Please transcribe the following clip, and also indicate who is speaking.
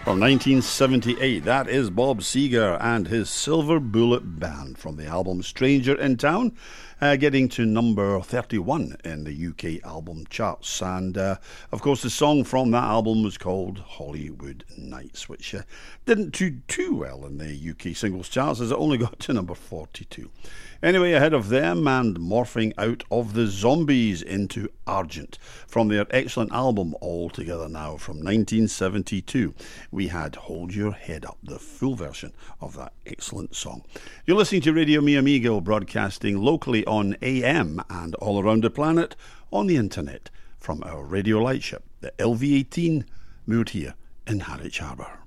Speaker 1: From 1978, that is Bob Seger and his Silver Bullet Band from the album Stranger in Town, getting to number 31 in the UK album charts. And, of course, the song from that album was called Hollywood Nights, which didn't do too well in the UK singles charts as it only got to number 42. Anyway, ahead of them and morphing out of the Zombies into Argent from their excellent album All Together Now from 1972, we had Hold Your Head Up, the full version of that excellent song. You're listening to Radio Mi Amigo, broadcasting locally on AM and all around the planet on the internet from our radio lightship, the LV-18, moored here in Harwich Harbour.